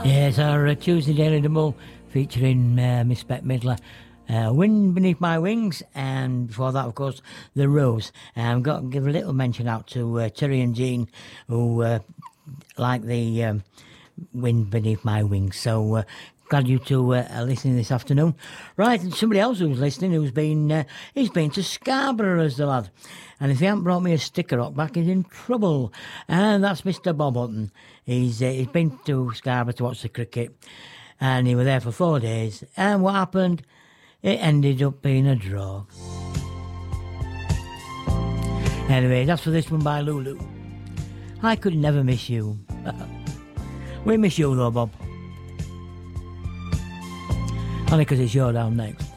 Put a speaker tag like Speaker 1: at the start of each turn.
Speaker 1: Yes, our Tuesday Daily Double featuring Miss Bette Midler. Wind Beneath My Wings, and before that, of course, The Rose. I've got to give a little mention out to Terry and Jean, who like the Wind Beneath My Wings. So glad you two are listening this afternoon. Right, and somebody else who's listening he's been to Scarborough as the lad. And if he hasn't brought me a sticker up back, he's in trouble. And that's Mr. Bob Hutton. He's been to Scarborough to watch the cricket, and he was there for 4 days. And what happened? It ended up being a draw. Anyway, that's for this one by Lulu. I could never miss you. We miss you though, Bob. Only because it's your down next.